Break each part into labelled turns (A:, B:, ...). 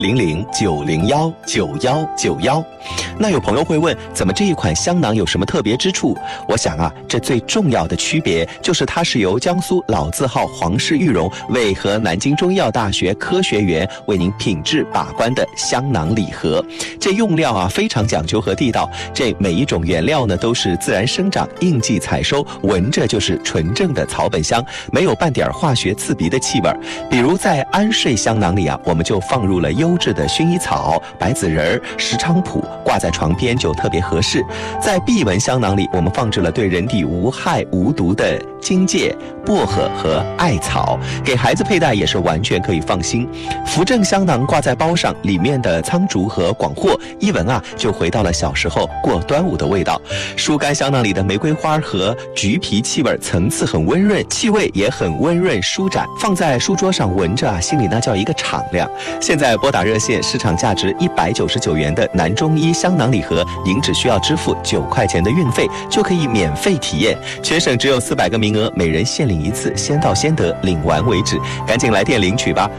A: 009019119191。那有朋友会问，怎么这一款香囊有什么特别之处？我想啊，这最重要的区别就是它是由江苏老字号皇氏玉荣为和南京中医药大学科学园为您品质把关的香囊礼盒。这用料啊非常讲究和地道，这每一种原料呢都是自然生长、应季采收，闻着就是纯正的草本香，没有半点化学刺鼻的气味。比如在安睡香囊里啊，我们就放入了优质的薰衣草、白子仁、石菖蒲，挂在床边就特别合适。在碧纹香囊里，我们放置了对人体无害无毒的荆芥、薄荷和艾草，给孩子佩戴也是完全可以放心。扶正香囊挂在包上，里面的苍竹和广藿一闻啊，就回到了小时候过端午的味道。疏肝香囊里的玫瑰花和橘皮气味层次很温润，气味也很温润舒展，放在书桌上闻着啊，心里那叫一个敞亮。现在拨打热线，市场价值199元的南中医香囊礼盒，您只需要支付9块钱的运费，就可以免费体验，全省只有400个名额，每人限领1次，先到先得，领完为止。赶紧来电领取吧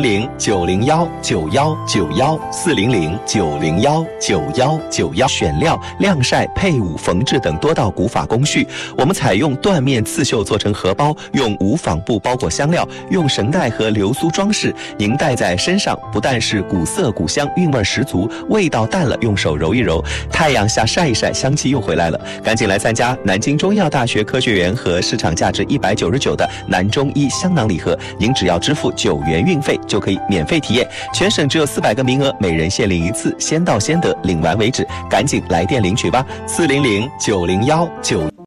A: ，400-901-9191，400-901-9191。选料、晾晒、配伍、缝制等多道古法工序，我们采用缎面刺绣做成荷包，用无纺布包裹香料，用绳带和流苏装饰。您戴在身上，不但是古色古香，韵味十足，味道淡了用手揉一揉，太阳下晒一晒，香气又回来了。赶紧来参加南京中医药大学科学园和市场价值199的南中医香囊礼盒，您只要支付9元运费就可以免费体验，全省只有400个名额，每人限领1次，先到先得，领完为止。赶紧来电领取吧，400-901-9。